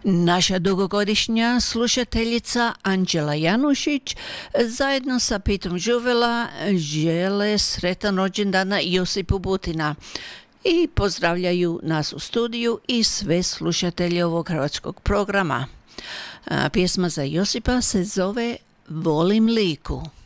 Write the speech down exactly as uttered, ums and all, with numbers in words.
Naša dugogodišnja slušateljica Anđela Janušić zajedno sa Petrom Žuvela žele sretan rođendan Josipu Butina i pozdravljaju nas u studiju i sve slušatelje ovog hrvatskog programa. Pjesma za Josipa se zove Volim Liku.